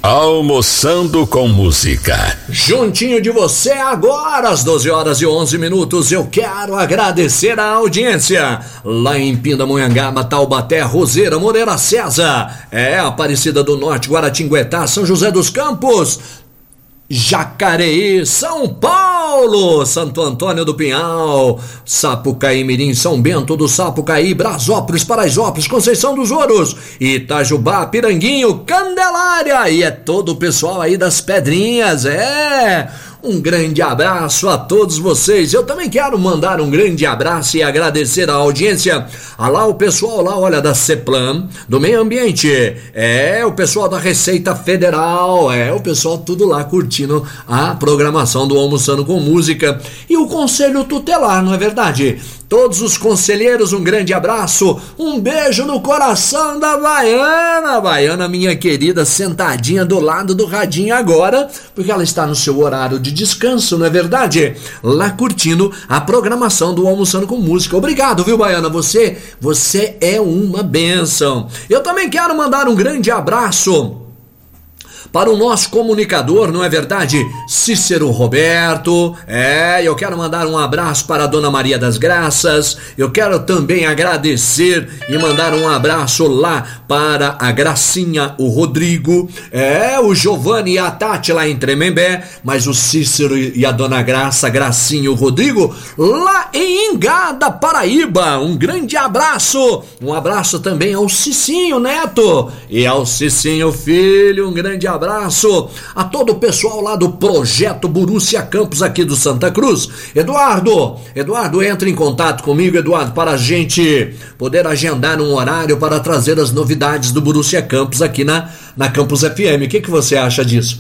Almoçando com música. Juntinho de você agora, às 12h11. Eu quero agradecer a audiência. Lá em Pindamonhangaba, Taubaté, Roseira, Moreira César, Aparecida do Norte, Guaratinguetá, São José dos Campos, Jacareí, São Paulo, Santo Antônio do Pinhal, Sapucaí, Mirim, São Bento do Sapucaí, Brasópolis, Paraisópolis, Conceição dos Ouros, Itajubá, Piranguinho, Candelária, e todo o pessoal aí das Pedrinhas. Um grande abraço a todos vocês. Eu também quero mandar um grande abraço e agradecer a audiência. Lá o pessoal lá, olha, da CEPLAN, do Meio Ambiente, o pessoal da Receita Federal, o pessoal tudo lá curtindo a programação do Almoçando com Música, e o Conselho Tutelar, não é verdade? Todos os conselheiros, um grande abraço, um beijo no coração da Baiana, minha querida, sentadinha do lado do radinho agora, porque ela está no seu horário de descanso, não é verdade? Lá curtindo a programação do Almoçando com Música. Obrigado, viu, Baiana? Você é uma bênção. Eu também quero mandar um grande abraço para o nosso comunicador, não é verdade? Cícero Roberto. Eu quero mandar um abraço para a Dona Maria das Graças. Eu quero também agradecer e mandar um abraço lá para a Gracinha, o Rodrigo, o Giovanni e a Tati lá em Tremembé, mas o Cícero e a Dona Gracinha e o Rodrigo lá em Engada, Paraíba. Um grande abraço. Um abraço também ao Cicinho Neto e ao Cicinho Filho. Um grande abraço a todo o pessoal lá do Projeto Borussia Campus aqui do Santa Cruz. Eduardo, entra em contato comigo, Eduardo, para a gente poder agendar um horário para trazer as novidades do Borussia Campus aqui na Campus FM. O que você acha disso?